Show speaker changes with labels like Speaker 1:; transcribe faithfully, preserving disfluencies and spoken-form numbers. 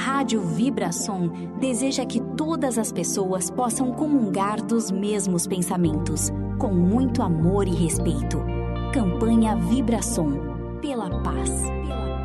Speaker 1: Rádio Vibração deseja que todas as pessoas possam comungar dos mesmos pensamentos, com muito amor e respeito. Campanha Vibração, pela paz. Pela